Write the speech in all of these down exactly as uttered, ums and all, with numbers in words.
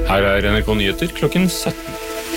Her er N R K Nyheter klokken sytten.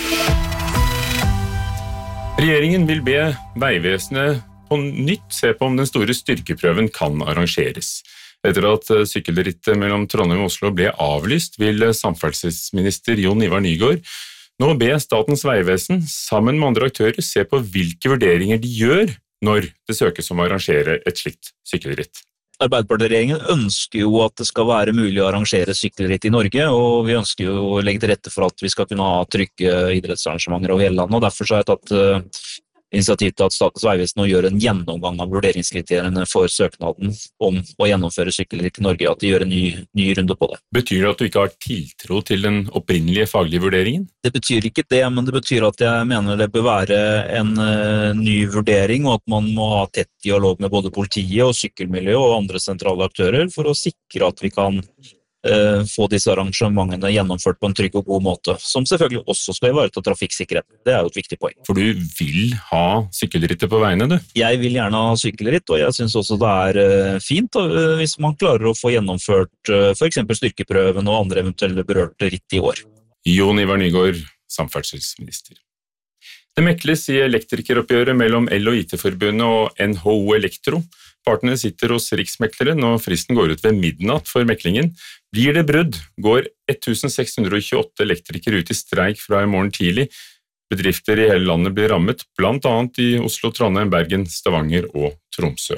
Regjeringen vil be Veivesenet på nytt se på om den store styrkeprøven kan arrangeres. Etter at sykkelrittet mellom Trondheim og Oslo ble avlyst, vil samferdselsminister Jon Ivar Nygård nå be Statens Vegvesen sammen med andre aktører se på hvilke vurderinger de gjør når det søkes om å arrangere et slikt sykkelritt. Arbeiderpartiet-regjeringen ønsker jo at det skal være mulig å arrangere sykkelritt i Norge, og vi ønsker jo å legge til rette for at vi skal kunne ha trygge idrettsarrangementer over hele landet, og derfor så har jeg tatt uh, initiativ til at Statens Vegvesen nå gjør en gjennomgang av vurderingskriteriene for søknaden om å gjennomføre sykkelritt i Norge, at de gjør en ny, ny runde på det. Betyr det at du ikke har tiltro til den opprinnelige faglige vurderingen? Det betyr ikke det, men det betyr at jeg mener det bør være en uh, ny vurdering, og at man må ha tett dialog med både politiet og sykkelmiljø og andre sentrale aktører for å sikre at vi kan uh, få disse arrangementene gjennomført på en trygg og god måte, som selvfølgelig også skal ivareta trafikksikkerhet. Det er jo et viktig poeng. For du vil ha sykkelrittet på veiene, du? Jeg vil gjerne ha sykkelritt, og jeg synes også det er uh, fint uh, hvis man klarer å få gjennomført uh, for eksempel styrkeprøven og andre eventuelle berørte ritt i år. Jon Ivar Nygård, samferdselsminister. Det mekles i elektrikeroppgjøret mellom El og I T-forbundet og N H O Elektro. Partene sitter hos Riksmekleren, og fristen går ut ved midnatt for meklingen. Blir det brudd, går seks hundre tjueåtte elektrikere ut i streik fra i morgen tidlig. Bedrifter i hele landet blir rammet, blant annet i Oslo, Trondheim, Bergen, Stavanger og Tromsø.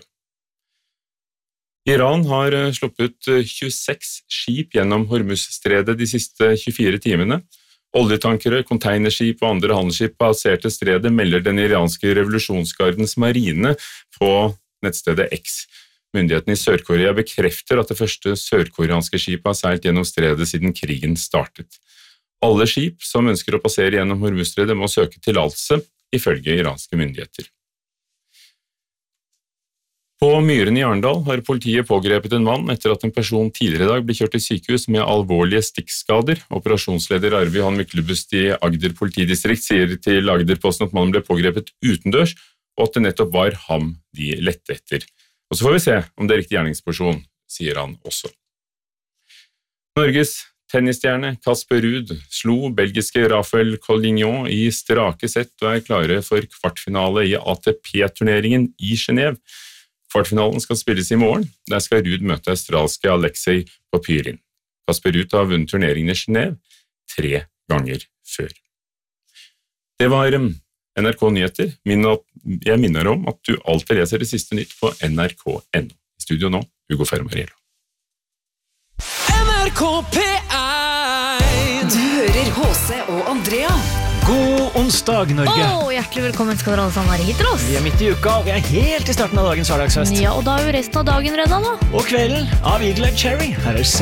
Iran har sluppet tjueseks skip gjennom Hormuzstredet de siste tjuefire timene. Oljetankere, containerskip og andre handelsskip passerte stredet, melder den iranske revolusjonsgardens marine på nettstedet X. Myndighetene i Sør-Korea bekrefter at det første sørkoreanske skipet har seilt gjennom stredet siden krigen startet. Alle skip som ønsker å passere gjennom Hormuzstredet må søke tillatelse, ifølge iranske myndigheter. På Myren i Arendal har politiet pågrepet en mann etter at en person tidligere i dag ble kjørt til sykehus med alvorlige stikkskader. Operasjonsleder Arvi Han Myklebust i Agder politidistrikt sier til Agderposten at mannen ble pågrepet utendørs, og at det nettopp var ham de lette etter. Og så får vi se om det er riktig gjerningsperson, sier han også. Norges tennisstjerne Casper Ruud slo belgiske Rafael Collignon i strake sett og er klare for kvartfinale i A T P-turneringen i Genève. Kvartfinalen skal spilles i morgen. Der skal Ruud møte australske Alexei Popyrin. Casper Ruud har vunnet turneringen i Genève tre ganger før. Det var N R K Nyheter. Jeg minner om at du alltid leser det siste nytt på N R K punktum N O. I studio nå, Hugo Fermariello. N R K P én. Du hører H C og Andrea. God onsdag, Norge! Åh, hjertelig velkommen skal dere alle sammen være hit til oss. Vi er midt i uka, og vi er helt i starten av dagens hverdagsfest. Ja, og da er jo resten av dagen redda da. Og kvelden av Eagle Eye Cherry. Her er